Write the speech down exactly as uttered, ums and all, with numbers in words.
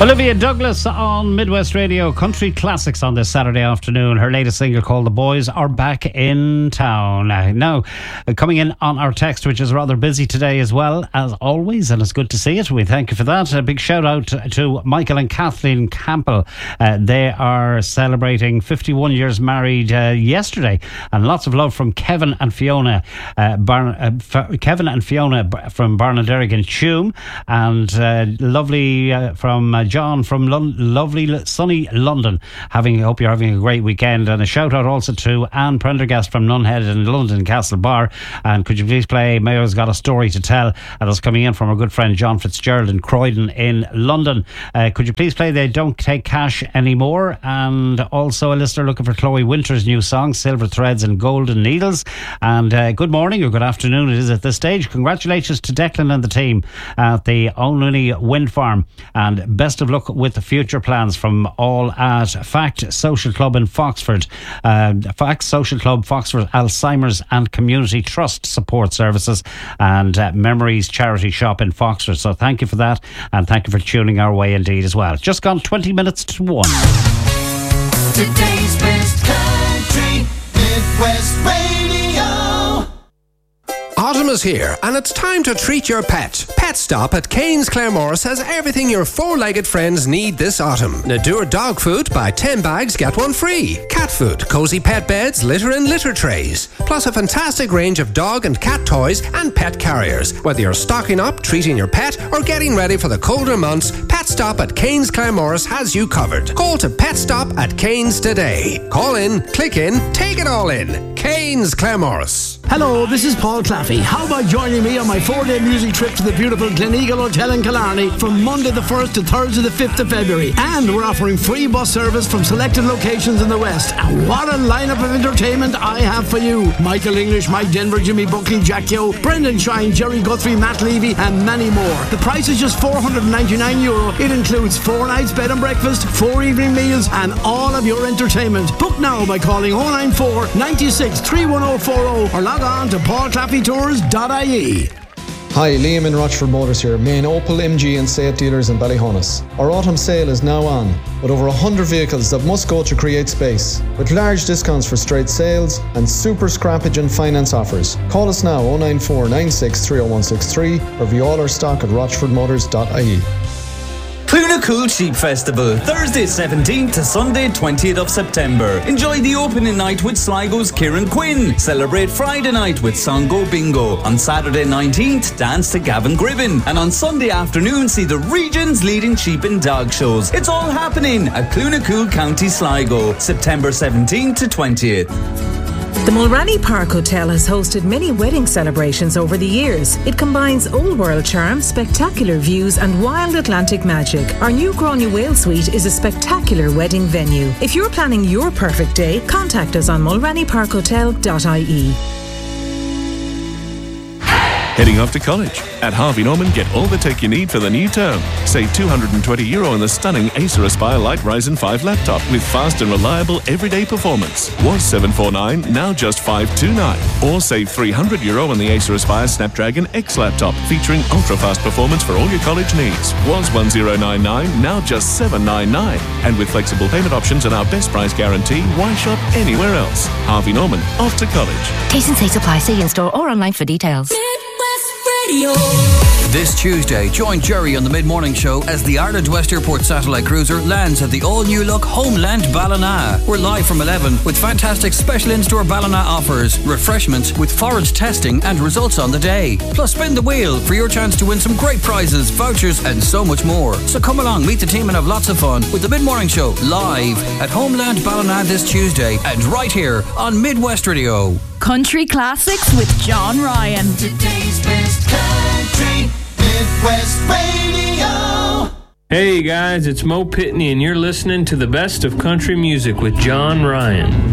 Olivia Douglas on Midwest Radio Country Classics on this Saturday afternoon. Her latest single called The Boys Are Back in Town. Uh, now, uh, coming in on our text, which is rather busy today as well, as always, and it's good to see it. We thank you for that. A big shout out to Michael and Kathleen Campbell. Uh, they are celebrating fifty-one years married uh, yesterday, and lots of love from Kevin and Fiona. Uh, Bar- uh, F- Kevin and Fiona from Barnaderrig in Tuam, and uh, lovely uh, from uh, John from Lon- lovely sunny London. Having, hope you're having a great weekend. And a shout out also to Anne Prendergast from Nunhead in London Castle Bar. And could you please play Mayo's Got a Story to Tell? And that's coming in from our good friend John Fitzgerald in Croydon in London. Uh, could you please play They Don't Take Cash Anymore? And also a listener looking for Chloe Winter's new song Silver Threads and Golden Needles. And uh, good morning or good afternoon it is at this stage. Congratulations to Declan and the team at the Only Wind Farm, and best of luck with the future plans from all at Fact Social Club in Foxford. Uh, Fact Social Club, Foxford, Alzheimer's and Community Trust Support Services, and uh, Memories Charity Shop in Foxford. So thank you for that, and thank you for tuning our way indeed as well. Just gone twenty minutes to one. Today's best country, Midwest Radio. Autumn is here, and it's time to treat your pet. Pet Stop at Cairns Claremorris has everything your four-legged friends need this autumn. Nadur dog food, buy ten bags, get one free. Cat food, cozy pet beds, litter and litter trays. Plus a fantastic range of dog and cat toys and pet carriers. Whether you're stocking up, treating your pet, or getting ready for the colder months, Pet Stop at Cairns Claremorris has you covered. Call to Pet Stop at Cairns today. Call in, click in, take it all in. Cairns Claremorris. Hello, this is Paul Claffey. How about joining me on my four-day music trip to the beautiful Gleneagle Hotel in Killarney from Monday the first to Thursday the fifth of February? And we're offering free bus service from selected locations in the West. And what a lineup of entertainment I have for you. Michael English, Mike Denver, Jimmy Buckley, Jack Yo, Brendan Shine, Jerry Guthrie, Matt Levy, and many more. The price is just four hundred ninety-nine euro. It includes four nights bed and breakfast, four evening meals, and all of your entertainment. Book now by calling oh nine four, nine six, three one oh four oh or log on to paul claffey tours dot I E. Hi, Liam in Rochford Motors here, main Opel, M G and Seat dealers in Ballyhonus. Our autumn sale is now on, with over one hundred vehicles that must go to create space, with large discounts for straight sales and super scrappage and finance offers. Call us now oh nine four, nine six, three oh one six three or view all our stock at rochford motors dot I E. Clunacool Sheep Festival, Thursday seventeenth to Sunday twentieth of September. Enjoy the opening night with Sligo's Kieran Quinn. Celebrate Friday night with Songo Bingo. On Saturday nineteenth, dance to Gavin Gribben. And on Sunday afternoon, see the region's leading sheep and dog shows. It's all happening at Clunacool, County Sligo, September seventeenth to twentieth. The Mulranny Park Hotel has hosted many wedding celebrations over the years. It combines old world charm, spectacular views and wild Atlantic magic. Our new Grania Whale Suite is a spectacular wedding venue. If you're planning your perfect day, contact us on mulranny park hotel dot I E. Heading off to college? At Harvey Norman, get all the tech you need for the new term. Save two hundred twenty euro on the stunning Acer Aspire Lite Ryzen five laptop with fast and reliable everyday performance. Was seven forty-nine, now just five twenty-nine. Or save three hundred euro on the Acer Aspire Snapdragon X laptop featuring ultra-fast performance for all your college needs. Was one thousand ninety-nine, now just seven ninety-nine. And with flexible payment options and our best price guarantee, why shop anywhere else? Harvey Norman, off to college. T's and C's apply. See in store or online for details. Radio. This Tuesday, join Jerry on the Mid-Morning Show as the Ireland West Airport satellite cruiser lands at the all-new look Homeland Ballina. We're live from eleven with fantastic special in-store Ballina offers, refreshments with forage testing and results on the day. Plus, spin the wheel for your chance to win some great prizes, vouchers and so much more. So come along, meet the team and have lots of fun with the Mid-Morning Show live at Homeland Ballina this Tuesday and right here on Midwest Radio. Country Classics with John Ryan. Today's best country, Midwest Radio. Hey guys, it's Mo Pitney and you're listening to the best of country music with John Ryan.